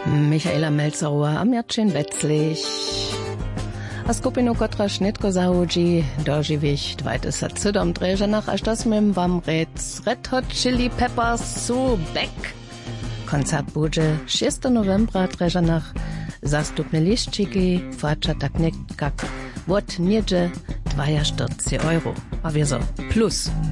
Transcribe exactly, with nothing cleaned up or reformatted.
Michaela Melzerowa a Mirčin Beclich. A skupinu, kotra šnitko zahudži, doživih dvajset sedem dreženach, až to smem vam rec Red Hot Chili Peppers zu Beck. Koncert bude šestego novembra dreženach, zastupne liščiki, fača tak nekak, vod niedzie čtyřicet euro. A wir so, plus.